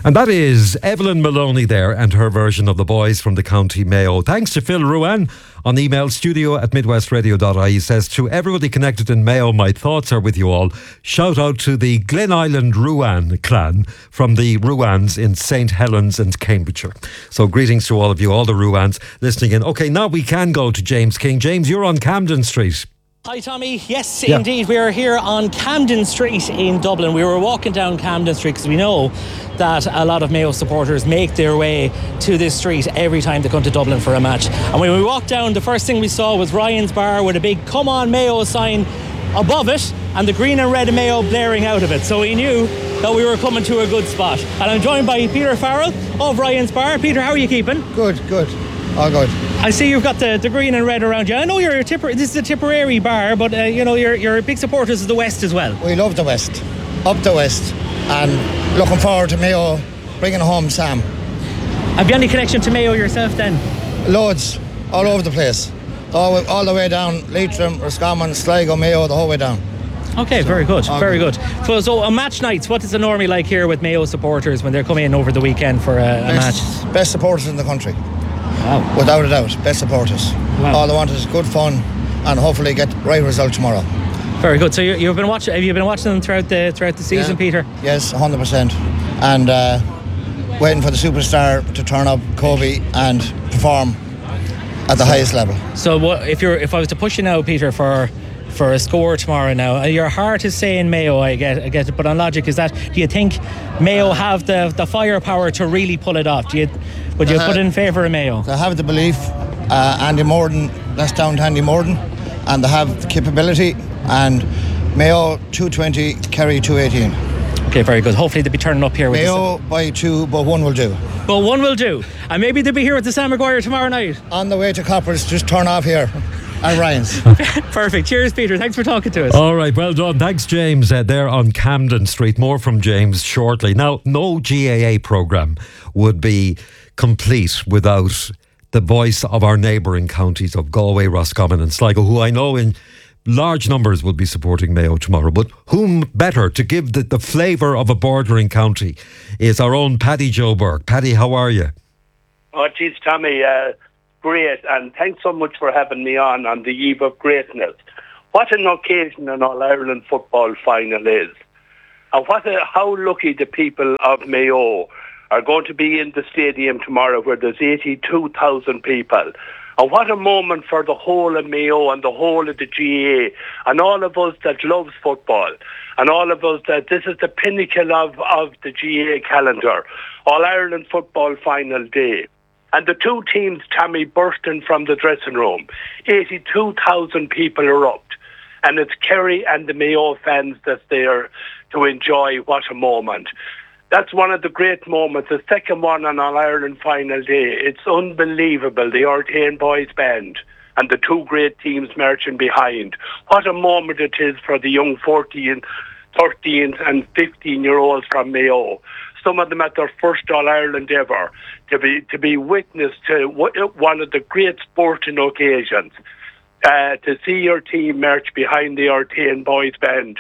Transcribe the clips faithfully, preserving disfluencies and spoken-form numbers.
And that is Evelyn Maloney there and her version of The Boys from the County Mayo. Thanks to Phil Ruan on email, studio at midwestradio dot I E. He says, to everybody connected in Mayo, my thoughts are with you all. Shout out to the Glen Island Ruan clan from the Ruans in Saint Helens and Cambridgeshire. So greetings to all of you, all the Ruans listening in. OK, now we can go to James King. James, you're on Camden Street. Hi Tommy, yes yeah. indeed, we are here on Camden Street in Dublin. We were walking down Camden Street because we know that a lot of Mayo supporters make their way to this street every time they come to Dublin for a match. And when we walked down, the first thing we saw was Ryan's Bar with a big Come On Mayo sign above it and the green and red of Mayo blaring out of it. So we knew that we were coming to a good spot. And I'm joined by Peter Farrell of Ryan's Bar. Peter, how are you keeping? Good, good. All good. I see you've got the, the green and red around you. I know you're a Tipper, this is a Tipperary bar, but uh, you know you're you're big supporters of the West as well. We love the West, up the West, and looking forward to Mayo bringing home Sam. Have you any connection to Mayo yourself then? Loads, all over the place, all, all the way down Leitrim, Roscommon, Sligo, Mayo, the whole way down. Okay, so, very good, very good. good. So, so on match nights, what is it normally like here with Mayo supporters when they're coming in over the weekend for a, a best, match? Best supporters in the country. Wow. Without a doubt, best supporters. Wow. All they want is good fun and hopefully get the right result tomorrow. Very good. So you, you've been watching. Have you been watching them throughout the throughout the season, yeah. Peter? Yes, one hundred percent. And uh, waiting for the superstar to turn up, Kobe, and perform at the so, highest level. So what, if you're if I was to push you now, Peter, for for a score tomorrow now, your heart is saying Mayo, I get, I get it, but on logic, is that, do you think Mayo have the, the firepower to really pull it off? Do you, would you uh, put it in favour of Mayo? They have the belief, uh, Andy Morden, that's down to Andy Morden, and they have the capability, and Mayo two twenty, Kerry two eighteen. Okay, very good. Hopefully they'll be turning up here with Mayo by two, but one will do. But one will do. And maybe they'll be here with the Sam Maguire tomorrow night. On the way to Coppers, just turn off here. And Ryan's. Perfect. Cheers, Peter. Thanks for talking to us. All right, well done. Thanks, James. Uh, there on Camden Street. More from James shortly. Now, no G A A programme would be complete without the voice of our neighbouring counties of Galway, Roscommon and Sligo, who I know in large numbers will be supporting Mayo tomorrow. But whom better to give the, the flavour of a bordering county is our own Paddy Joe Burke. Paddy, how are you? Oh, geez, Tommy, uh, great, and thanks so much for having me on on the eve of greatness. What an occasion an All-Ireland football final is. And what a, how lucky the people of Mayo are going to be in the stadium tomorrow where there's eighty-two thousand people. And what a moment for the whole of Mayo and the whole of the G A A and all of us that loves football and all of us that this is the pinnacle of, of the G A A calendar. All-Ireland football final day. And the two teams, Tommy, bursting from the dressing room. eighty-two thousand people erupt. And it's Kerry and the Mayo fans that's there to enjoy. What a moment. That's one of the great moments. The second one on All-Ireland final day. It's unbelievable. The Artane Boys Band and the two great teams marching behind. What a moment it is for the young fourteen, thirteen and fifteen-year-olds from Mayo. Some of them at their first All-Ireland ever, to be to be witness to one of the great sporting occasions, uh, to see your team march behind the Artane Boys Band.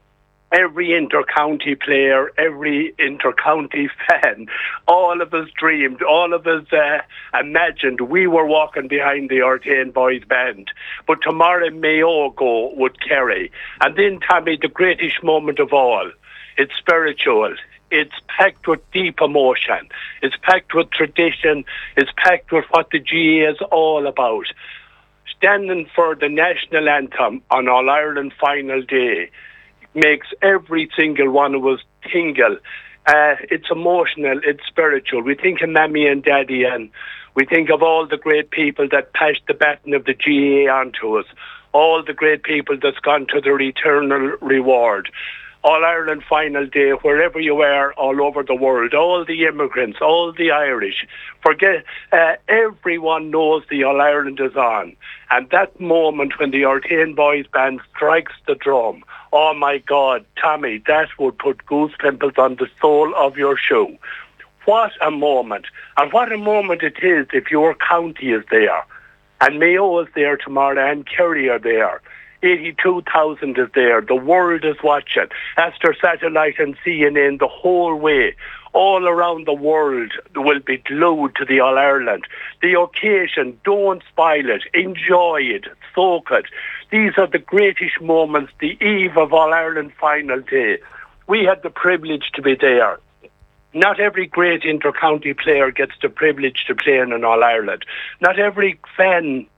Every inter-county player, every inter-county fan, all of us dreamed, all of us uh, imagined we were walking behind the Artane Boys Band. But tomorrow Mayo go with Kerry. And then, Tommy, the greatest moment of all, it's spiritual. It's packed with deep emotion. It's packed with tradition. It's packed with what the G A A is all about. Standing for the national anthem on All-Ireland final day makes every single one of us tingle. Uh, it's emotional. It's spiritual. We think of Mammy and Daddy, and we think of all the great people that passed the baton of the G A A on to us. All the great people that's gone to their eternal reward. All-Ireland final day, wherever you are all over the world, all the immigrants, all the Irish, forget, uh, everyone knows the All-Ireland is on. And that moment when the Artane Boys Band strikes the drum, oh my God, Tommy, that would put goose pimples on the sole of your shoe. What a moment. And what a moment it is if your county is there. And Mayo is there tomorrow and Kerry are there. eighty-two thousand is there. The world is watching. Astor Satellite and C N N the whole way. All around the world will be glued to the All-Ireland. The occasion, don't spoil it. Enjoy it. Soak it. These are the greatest moments, the eve of All-Ireland final day. We had the privilege to be there. Not every great inter-county player gets the privilege to play in an All-Ireland. Not every fan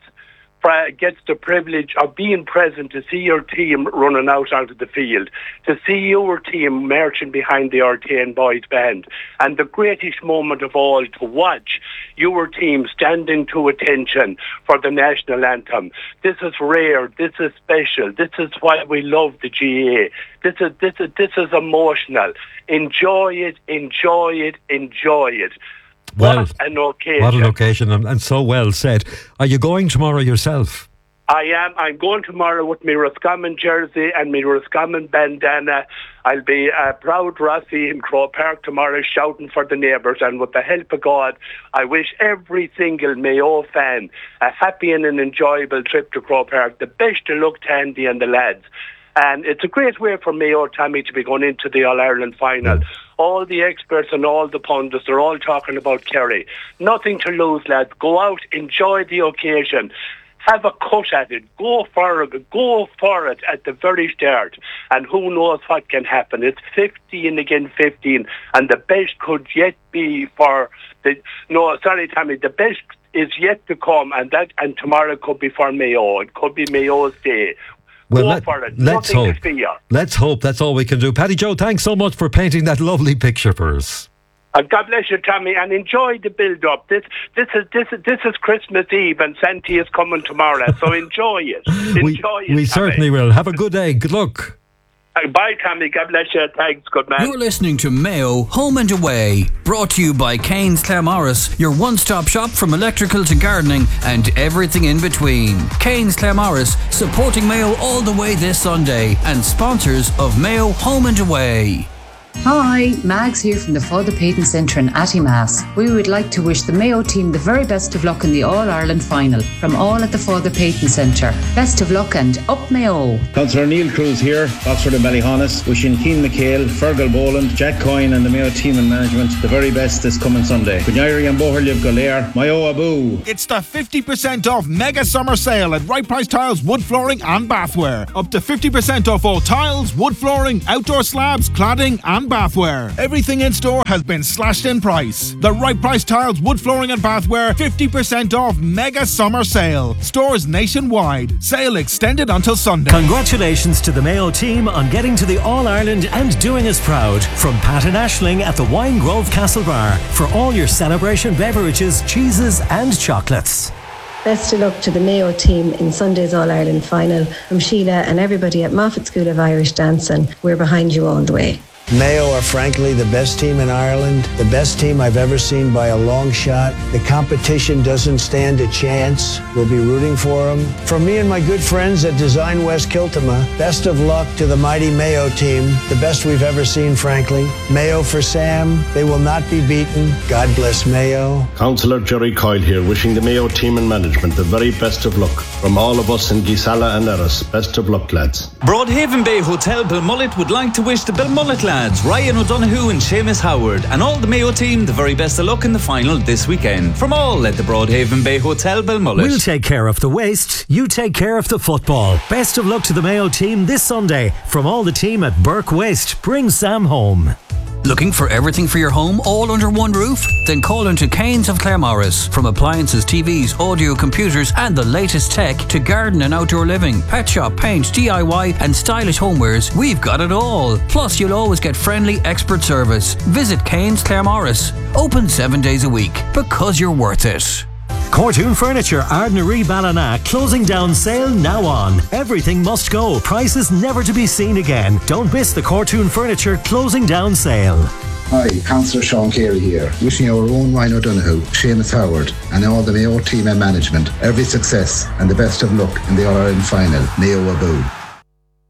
gets the privilege of being present to see your team running out onto the field, to see your team marching behind the Artane Boys band, and the greatest moment of all, to watch your team standing to attention for the national anthem. This is rare, this is special, this is why we love the G A A. This is, this is, this is emotional. Enjoy it, enjoy it, enjoy it. Well, what an occasion. What an occasion, and, and so well said. Are you going tomorrow yourself? I am. I'm going tomorrow with my Roscommon jersey and my Roscommon bandana. I'll be a proud Rossi in Croke Park tomorrow shouting for the neighbours, and with the help of God, I wish every single Mayo fan a happy and an enjoyable trip to Croke Park. The best of luck to Andy and the lads. And it's a great way for Mayo, Tommy, to be going into the All-Ireland final. All the experts and all the pundits are all talking about Kerry. Nothing to lose, lads. Go out, enjoy the occasion. Have a cut at it. Go for it. Go for it at the very start. And who knows what can happen. It's fifteen again fifteen. And the best could yet be for... the. No, sorry, Tommy. The best is yet to come. And that and tomorrow could be for Mayo. It could be Mayo's day. Well, Go let, for it. let's Nothing hope. to fear. Let's hope. That's all we can do. Paddy Joe, thanks so much for painting that lovely picture for us. Uh, God bless you, Tommy, and enjoy the build-up. This, this is this is this is Christmas Eve, and Santi is coming tomorrow. So enjoy it. Enjoy we, it. We Tommy. certainly will. Have a good day. Good luck. Uh, bye, Tommy. God bless you. Thanks. Good man. You're listening to Mayo Home and Away, brought to you by Kane's Claremorris, your one-stop shop from electrical to gardening and everything in between. Kane's Claremorris, supporting Mayo all the way this Sunday, and sponsors of Mayo Home and Away. Hi, Mags here from the Father Peyton Centre in Attimass. We would like to wish the Mayo team the very best of luck in the All-Ireland final from all at the Father Peyton Centre. Best of luck and up Mayo. Councillor Neil Cruz here, Oxford and Ballyhonus, wishing Keane McHale, Fergal Boland, Jack Coyne and the Mayo team and management the very best this coming Sunday. Gunyari and Boherliv Golair, Mayo Abu. It's the fifty percent off mega summer sale at Right Price Tiles, Wood Flooring and Bathware. Up to fifty percent off all tiles, wood flooring, outdoor slabs, cladding and bathware. Everything in store has been slashed in price. The Right Price Tiles, Wood Flooring and Bathware fifty percent off mega summer sale. Stores nationwide. Sale extended until Sunday. Congratulations to the Mayo team on getting to the All-Ireland and doing us proud. From Pat and Aisling at the Wine Grove Castle Bar for all your celebration beverages, cheeses and chocolates. Best of luck to the Mayo team in Sunday's All-Ireland final. From Sheila and everybody at Moffat School of Irish Dancing, we're behind you all the way. Mayo are frankly the best team in Ireland, the best team I've ever seen by a long shot. The competition doesn't stand a chance. We'll be rooting for them. From me and my good friends at Design West Kiltima, best of luck to the mighty Mayo team, the best we've ever seen, frankly. Mayo for Sam, they will not be beaten. God bless Mayo. Councillor Jerry Coyle here, wishing the Mayo team and management the very best of luck. From all of us in Gisala and Erris, best of luck, lads. Broadhaven Bay Hotel Belmullet would like to wish the Belmullet lads, Ryan O'Donoghue and Seamus Howard, and all the Mayo team the very best of luck in the final this weekend. From all at the Broadhaven Bay Hotel Belmullet. We'll take care of the waste, you take care of the football. Best of luck to the Mayo team this Sunday. From all the team at Burke Waste, bring Sam home. Looking for everything for your home all under one roof? Then call into Kane's of Claremorris. From appliances, T Vs, audio, computers and the latest tech to garden and outdoor living, pet shop, paint, D I Y and stylish homewares, we've got it all. Plus you'll always get friendly expert service. Visit Kane's Claremorris. Open seven days a week because you're worth it. Cortoon Furniture, Ardnaree Ballina, closing down sale now on. Everything must go. Prices never to be seen again. Don't miss the Cortoon Furniture closing down sale. Hi, Councillor Sean Carey here, wishing our own Ryan O'Donoghue, Seamus Howard and all the Mayo team and management every success and the best of luck in the All-Ireland final. Mayo Abu.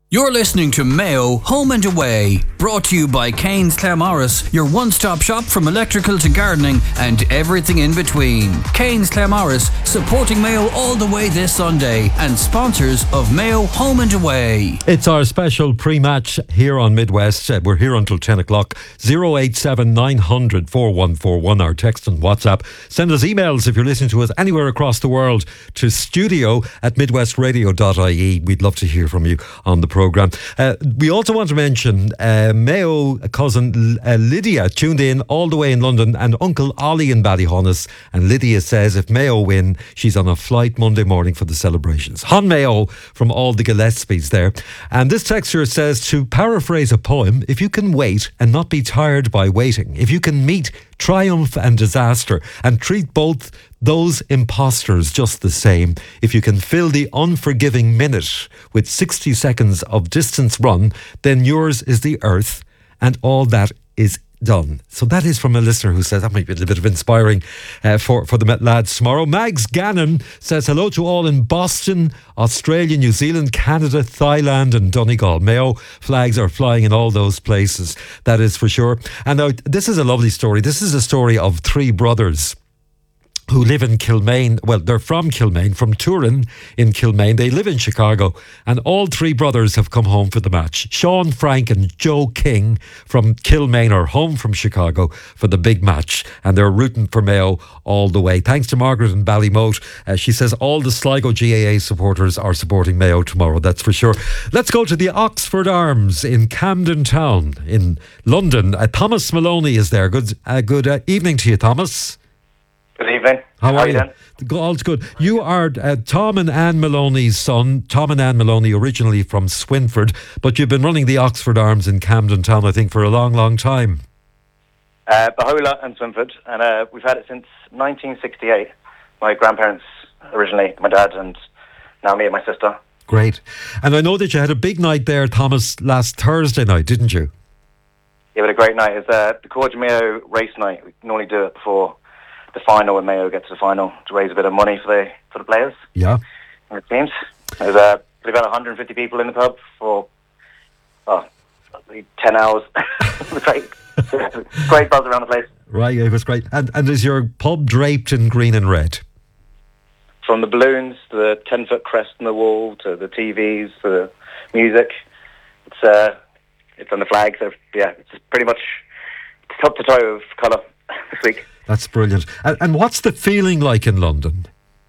You're listening to Mayo Home and Away, brought to you by Kane's Claremorris, your one-stop shop from electrical to gardening and everything in between. Kane's Claremorris, supporting Mayo all the way this Sunday, and sponsors of Mayo Home and Away. It's our special pre-match here on Midwest. Uh, We're here until ten o'clock. oh eight seven nine hundred four one four one, our text and WhatsApp. Send us emails if you're listening to us anywhere across the world to studio at midwestradio dot I E. We'd love to hear from you on the programme. Uh, we also want to mention uh, Mayo cousin uh, Lydia tuned in all the way in London, and Uncle Ollie in Ballyhonus. And Lydia says if Mayo win, she's on a flight Monday morning for the celebrations. Hon Mayo from all the Gillespies there. And this texter says, to paraphrase a poem, if you can wait and not be tired by waiting, if you can meet triumph and disaster and treat both those imposters just the same, if you can fill the unforgiving minute with sixty seconds of distance run, then yours is the earth and all that is done. So that is from a listener who says that might be a little bit of inspiring uh, for, for the Met lads tomorrow. Mags Gannon says hello to all in Boston, Australia, New Zealand, Canada, Thailand and Donegal. Mayo flags are flying in all those places, that is for sure. And now this is a lovely story. This is a story of three brothers who live in Kilmaine. Well, they're from Kilmaine, from Turin in Kilmaine. They live in Chicago, and all three brothers have come home for the match. Sean, Frank and Joe King from Kilmaine are home from Chicago for the big match, and they're rooting for Mayo all the way. Thanks to Margaret in Ballymote. Uh, she says all the Sligo G A A supporters are supporting Mayo tomorrow, that's for sure. Let's go to the Oxford Arms in Camden Town in London. Uh, Thomas Maloney is there. Good, uh, good uh, evening to you, Thomas. Good evening. How, How are you you? doing? All's good. You are uh, Tom and Anne Maloney's son. Tom and Anne Maloney, originally from Swinford, but you've been running the Oxford Arms in Camden Town, I think, for a long, long time. Uh, Bahola and Swinford, and uh, we've had it since nineteen sixty-eight. My grandparents originally, my dad, and now me and my sister. Great. And I know that you had a big night there, Thomas, last Thursday night, didn't you? Yeah, we had a great night. It's uh, the Corge Mayo race night. We normally do it before the final, when Mayo gets to the final, to raise a bit of money for the for the players. Yeah. And the teams. There's uh, about one hundred fifty people in the pub for oh, ten hours. great, great buzz around the place. Right, it was great. And and is your pub draped in green and red? From the balloons to the ten foot crest on the wall to the T Vs to the music, it's uh, it's on the flag. So yeah, it's pretty much top to toe of colour this week. That's brilliant. And, and what's the feeling like in London?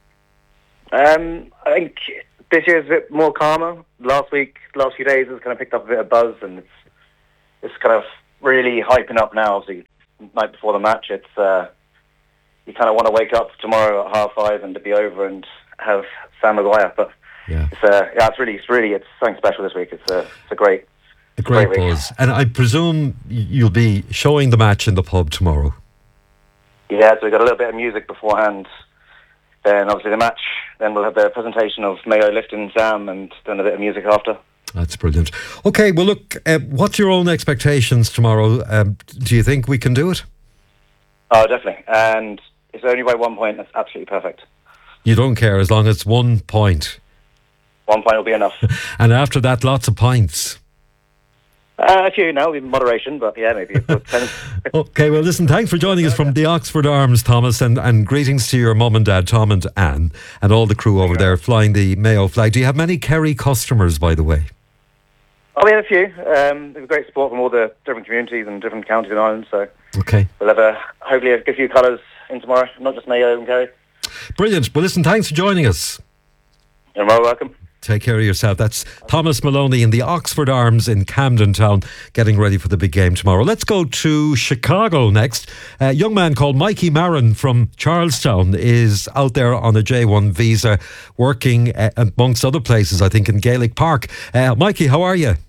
Um, I think this year is a bit more calmer. Last week, last few days, it's kind of picked up a bit of buzz, and it's it's kind of really hyping up now. Obviously, night before the match, it's uh, you kind of want to wake up tomorrow at half five and to be over and have Sam Maguire. But yeah, it's uh, yeah, it's really, it's really, it's something special this week. It's a, it's a great, a great, great buzz. Week. And I presume you'll be showing the match in the pub tomorrow. Yeah, so we've got a little bit of music beforehand. Then obviously the match. Then we'll have the presentation of Mayo lifting Sam, and then a bit of music after. That's brilliant. Okay, well look, uh, what's your own expectations tomorrow? Um, do you think we can do it? Oh, definitely. And it's only by one point. That's absolutely perfect. You don't care as long as it's one point. One point will be enough. And after that, lots of pints. Uh, a few now, in moderation, but yeah, maybe. Okay, well, listen, thanks for joining us from the Oxford Arms, Thomas, and, and greetings to your mum and dad, Tom and Anne, and all the crew over there flying the Mayo flag. Do you have many Kerry customers, by the way? Oh, we have a few. Um, there's great support from all the different communities and different counties in Ireland, so okay, we'll have a, hopefully a good few colours in tomorrow, not just Mayo and Kerry. Brilliant. Well, listen, thanks for joining us. You're more welcome. Take care of yourself. That's Thomas Maloney in the Oxford Arms in Camden Town, getting ready for the big game tomorrow. Let's go to Chicago next. A young man called Mikey Marin from Charlestown is out there on a J one visa, working uh, amongst other places, I think, in Gaelic Park. Uh, Mikey, how are you?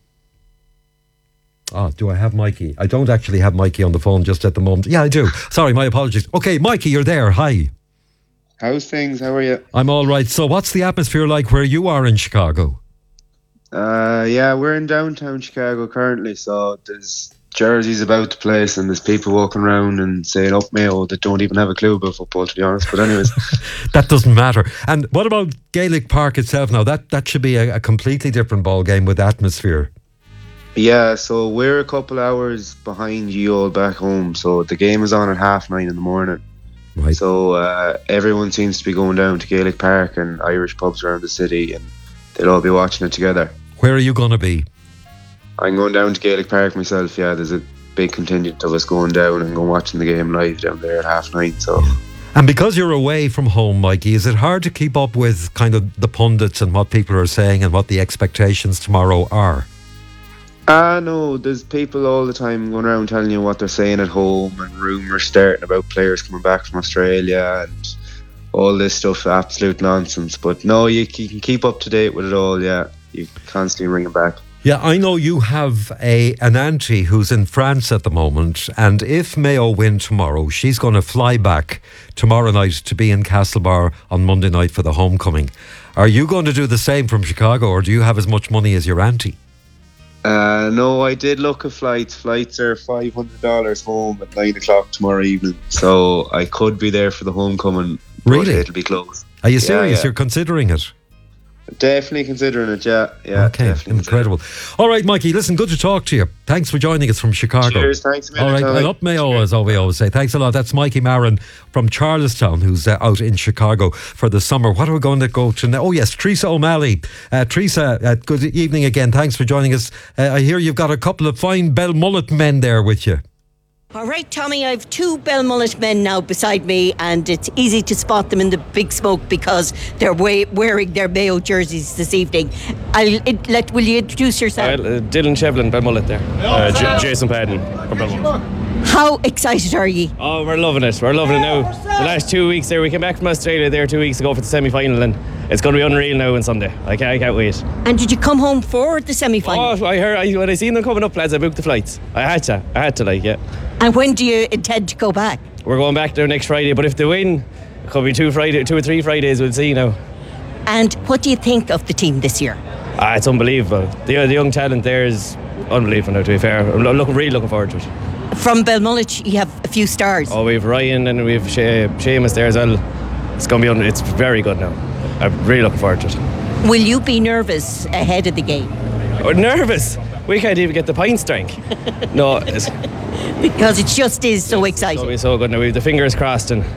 Oh, do I have Mikey? I don't actually have Mikey on the phone just at the moment. Yeah, I do. Sorry, my apologies. Okay, Mikey, you're there. Hi. How's things? How are you? I'm all right. So what's the atmosphere like where you are in Chicago? Uh, yeah, we're in downtown Chicago currently, so there's jerseys about the place, and there's people walking around and saying up Mayo that don't even have a clue about football, to be honest. But anyways, that doesn't matter. And what about Gaelic Park itself now? That that should be a, a completely different ball game with atmosphere. Yeah, so we're a couple hours behind you all back home. So the game is on at half nine in the morning. Right. So uh, everyone seems to be going down to Gaelic Park and Irish pubs around the city, and they'll all be watching it together. Where are you going to be? I'm going down to Gaelic Park myself. Yeah, there's a big contingent of us going down and going watching the game live down there at half nine. So. And because you're away from home, Mikey, is it hard to keep up with kind of the pundits and what people are saying and what the expectations tomorrow are? Ah, uh, no, there's people all the time going around telling you what they're saying at home, and rumours starting about players coming back from Australia and all this stuff, absolute nonsense. But no, you, you can keep up to date with it all, yeah. You constantly ring it back. Yeah, I know you have a an auntie who's in France at the moment, and if Mayo win tomorrow, she's going to fly back tomorrow night to be in Castlebar on Monday night for the homecoming. Are you going to do the same from Chicago, or do you have as much money as your auntie? Uh, no, I did look at flights. Flights are five hundred dollars home at nine o'clock tomorrow evening, so I could be there for the homecoming. Really? It'll be close. Are you serious? Yeah, yeah. You're considering it? Definitely considering it, yeah. yeah okay, incredible. All right, Mikey, listen, good to talk to you. Thanks for joining us from Chicago. Cheers, thanks a All right, time. and up Mayo, as we always say. Thanks a lot. That's Mikey Marin from Charlestown, who's uh, out in Chicago for the summer. What are we going to go to now? Oh, yes, Teresa O'Malley. Uh, Teresa, uh, good evening again. Thanks for joining us. Uh, I hear you've got a couple of fine Belmullet men there with you. All right, Tommy, I have two Belmullet men now beside me, and it's easy to spot them in the big smoke because they're way, wearing their Mayo jerseys this evening. I'll it, let. Will you introduce yourself? Uh, Dylan Shevlin, Belmullet there. Uh, J- Jason Padden from Belmullet. How excited are you? Oh, we're loving it. We're loving it now. The last two weeks there, we came back from Australia there two weeks ago for the semi-final, and it's going to be unreal now on Sunday. I can't, I can't wait. And did you come home for the semi-final? Oh, I heard I, when I seen them coming up, lads, I booked the flights. I had to. I had to, like, yeah. And when do you intend to go back? We're going back there next Friday, but if they win, it could be two Friday, two or three Fridays. We'll see now. And what do you think of the team this year? Ah, it's unbelievable. The, the young talent there is unbelievable now, to be fair. I'm looking, really looking forward to it. From Belmullet, you have a few stars. Oh, we have Ryan and we have she- Seamus there as well. It's going to be, un- it's very good now. I'm really looking forward to it. Will you be nervous ahead of the game? Oh, nervous? We can't even get the pints drank. No, it's... Because it just is so exciting. It'll be so good now. We have the fingers crossed, and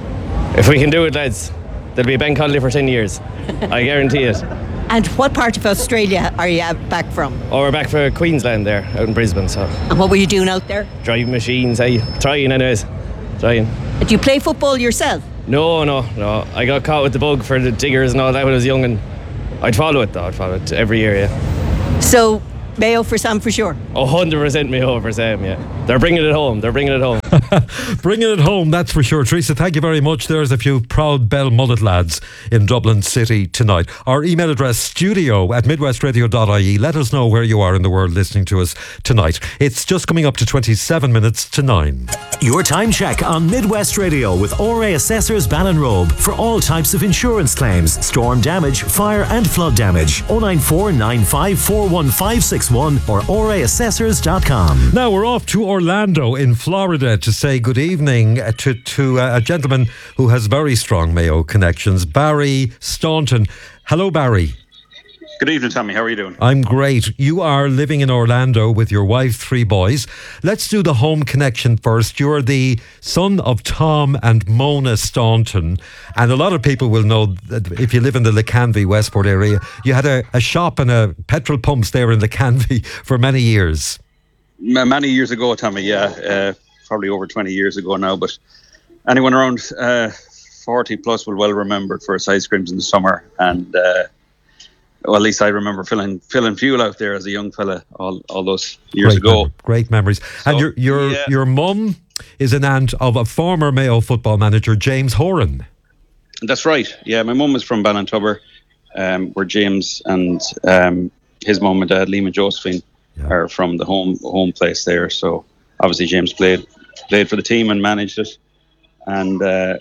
if we can do it, lads, there'll be a Ben Connolly for ten years. I guarantee it. And what part of Australia are you back from? Oh, we're back for Queensland there, out in Brisbane. So. And what were you doing out there? Driving machines, eh? Trying anyways. Trying. Do you play football yourself? No, no, no. I got caught with the bug for the diggers and all that when I was young, and I'd follow it though. I'd follow it every year, yeah. So, Mayo for Sam for sure? one hundred percent Mayo for Sam, yeah. They're bringing it home. They're bringing it home. Bringing it home, that's for sure. Teresa, thank you very much. There's a few proud Belmullet lads in Dublin City tonight. Our email address, studio at midwestradio dot I E. Let us know where you are in the world listening to us tonight. It's just coming up to twenty-seven minutes to nine. Your time check on Midwest Radio with O R A Assessors Ballinrobe for all types of insurance claims, storm damage, fire and flood damage. oh nine four nine five four one five six one or O R A assessors dot com. Now we're off to Orlando in Florida to say good evening to, to uh, a gentleman who has very strong Mayo connections, Barry Staunton. Hello, Barry. Good evening, Tommy. How are you doing? I'm great. You are living in Orlando with your wife, three boys. Let's do the home connection first. You're the son of Tom and Mona Staunton. And a lot of people will know that if you live in the Lacanvy, Westport area, you had a, a shop and a petrol pumps there in Lacanvy for many years. Many years ago, Tommy, yeah. Uh, probably over twenty years ago now. But anyone around uh, forty plus will well remember it for its ice creams in the summer. And... Uh, Well, at least I remember filling filling fuel out there as a young fella all, all those years great ago. Memory, great memories. So, and your your yeah. your mum is an aunt of a former Mayo football manager, James Horan. That's right. Yeah, my mum is from Ballintubber, um, where James and um, his mum and dad, Liam and Josephine, yeah. are from the home home place there. So obviously James played played for the team and managed it, and uh,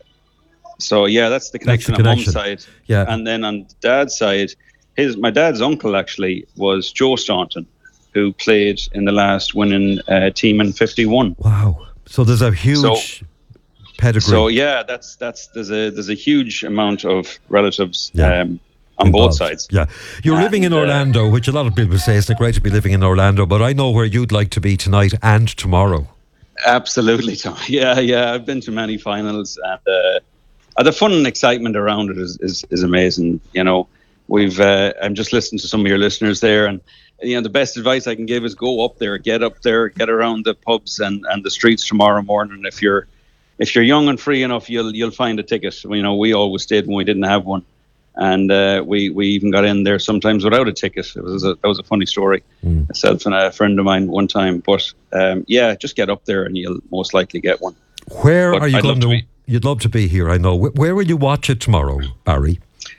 so yeah, that's the connection, that's the on connection. mum's side. Yeah, and then on dad's side. His my dad's uncle actually was Joe Staunton, who played in the last winning uh, team in fifty-one. Wow! So there's a huge So- pedigree. So yeah, that's that's there's a there's a huge amount of relatives Yeah. um, on both sides. Yeah, you're living in And, uh, Orlando, which a lot of people say it's great to be living in Orlando. But I know where you'd like to be tonight and tomorrow. Absolutely, Tom. Yeah, yeah. I've been to many finals, and uh, uh, the fun and excitement around it is is, is amazing. You know, we've. Uh, I'm just listening to some of your listeners there, and you know, the best advice I can give is go up there, get up there, get around the pubs and, and the streets tomorrow morning. If you're if you're young and free enough, you'll you'll find a ticket. You know, we always did when we didn't have one, and uh, we we even got in there sometimes without a ticket. It was a, that was a funny story. Mm. Myself and a friend of mine one time, but um, yeah, just get up there and you'll most likely get one. Where But are you I'd going love to? to be- You'd love to be here, I know. Wh- Where will you watch it tomorrow, Barry?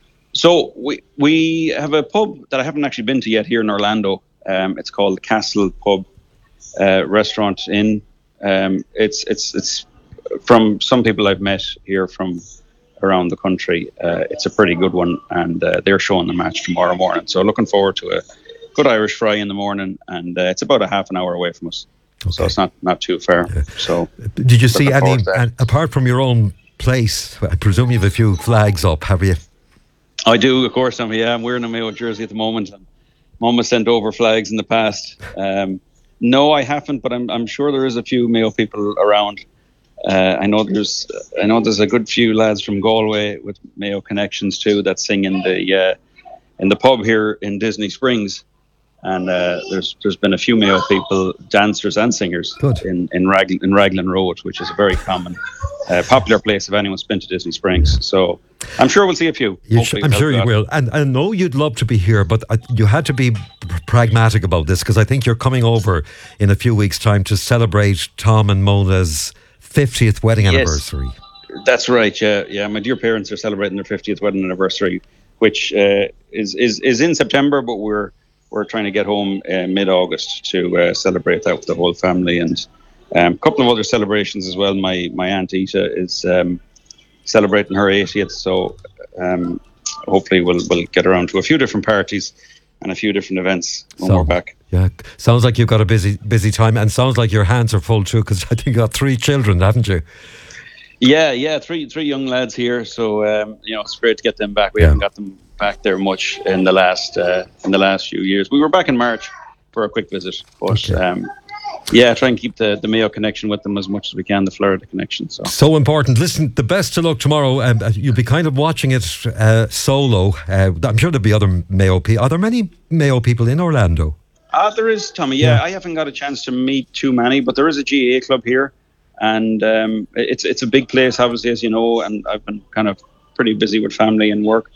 So we we have a pub that I haven't actually been to yet here in Orlando. Um, it's called Castle Pub uh, Restaurant Inn. Um, it's it's it's from some people I've met here from around the country. Uh, it's a pretty good one, and uh, they're showing the match tomorrow morning. So looking forward to a good Irish fry in the morning, and uh, it's about a half an hour away from us, so it's not not too far. So Did you see looking any, forward to that. and apart from your own place, I presume you have a few flags up, have you? I do, of course. I'm yeah, I'm wearing a Mayo jersey at the moment. And Mum has sent over flags in the past. Um, no, I haven't, but I'm I'm sure there is a few Mayo people around. Uh, I know there's I know there's a good few lads from Galway with Mayo connections too that sing in the uh, in the pub here in Disney Springs, and uh, there's there's been a few Mayo people, dancers and singers Good. in in, Ragl- in Raglan Road, which is a very common, uh, popular place if anyone's been to Disney Springs. So I'm sure we'll see a few. You sh- Hopefully I'm without sure you God. will. And I know you'd love to be here, but uh, you had to be p- pragmatic about this because I think you're coming over in a few weeks' time to celebrate Tom and Mona's fiftieth wedding Yes. anniversary. That's right. Yeah, yeah. My dear parents are celebrating their fiftieth wedding anniversary, which uh, is is is in September, but we're we're trying to get home uh, mid-August to uh, celebrate that with the whole family, and um, a couple of other celebrations as well. My my aunt Ita is um, celebrating her eightieth, so um, hopefully we'll we'll get around to a few different parties and a few different events when So- we're back. Yeah, sounds like you've got a busy busy time, and sounds like your hands are full too because I think you got three children, haven't you? Yeah, yeah, three three young lads here, so um, you know it's great to get them back. We Yeah. haven't got them back there much in the last uh, in the last few years. We were back in March for a quick visit, but um, yeah, try and keep the, the Mayo connection with them as much as we can, the Florida connection. So So important. Listen, the best of luck tomorrow. Um, uh, you'll be kind of watching it uh, solo. Uh, I'm sure there'll be other Mayo people. Are there many Mayo people in Orlando? uh, there is Tommy. Yeah, Yeah. I haven't got a chance to meet too many, but there is a G A A club here, and um, it's it's a big place, obviously, as you know. And I've been kind of pretty busy with family and work,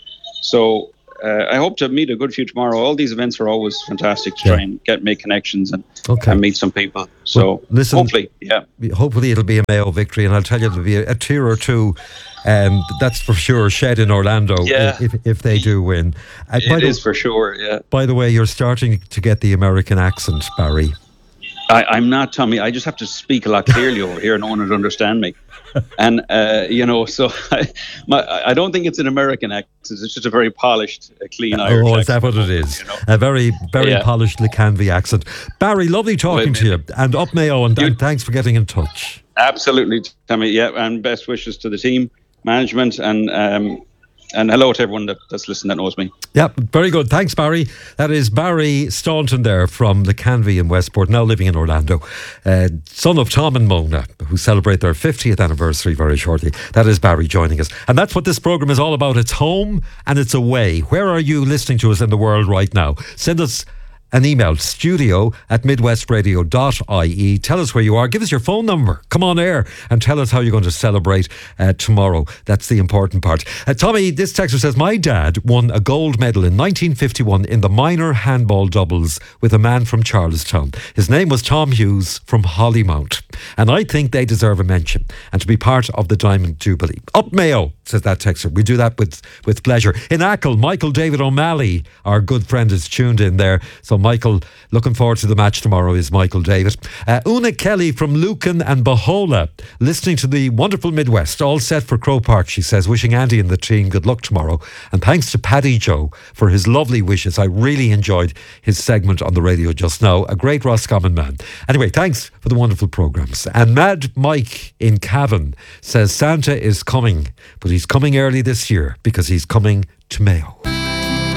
so uh, I hope to meet a good few tomorrow. All these events are always fantastic to Yeah. try and get make connections and, Okay. and meet some people. So Well, listen- hopefully, yeah. Hopefully it'll be a Mayo victory, and I'll tell you there'll be a, a tear or two. Um, that's for sure shed in Orlando Yeah. if if they do win. Uh, by It the- is for sure, yeah. By the way, you're starting to get the American accent, Barry. I, I'm not Tommy. I just have to speak a lot clearly over here. No one would understand me. And, uh, you know, so I, my, I don't think it's an American accent. It's just a very polished, uh, clean Irish Oh, accent. is that what it is? A very, very Yeah. polished Lecanvi accent. Barry, lovely talking to you. And up Mayo, and, and thanks for getting in touch. Absolutely, Tommy. Yeah, and best wishes to the team, management, and um, and hello to everyone that, that's listening that knows me. Yeah, very good. Thanks, Barry. That is Barry Staunton there from Lecanvi in Westport, now living in Orlando. Uh, son of Tom and Mona, who celebrate their fiftieth anniversary very shortly. That is Barry joining us. And that's what this programme is all about. It's home and it's away. Where are you listening to us in the world right now? Send us an email, studio at midwestradio dot I E. Tell us where you are. Give us your phone number. Come on air and tell us how you're going to celebrate uh, tomorrow. That's the important part. Uh, Tommy, this texter says, my dad won a gold medal in nineteen fifty-one in the minor handball doubles with a man from Charlestown. His name was Tom Hughes from Hollymount. And I think they deserve a mention and to be part of the Diamond Jubilee. Up Mayo! says that texter. We do that with, with pleasure. In Achill, Michael David O'Malley, our good friend, is tuned in there. So Michael, looking forward to the match tomorrow, is Michael David. Uh, Una Kelly from Lucan and Bahola, listening to the wonderful Midwest, all set for Croke Park, she says, wishing Andy and the team good luck tomorrow. And thanks to Paddy Joe for his lovely wishes. I really enjoyed his segment on the radio just now. A great Roscommon man. Anyway, thanks for the wonderful programmes. And Mad Mike in Cavan says Santa is coming, but he's coming early this year because he's coming to Mayo.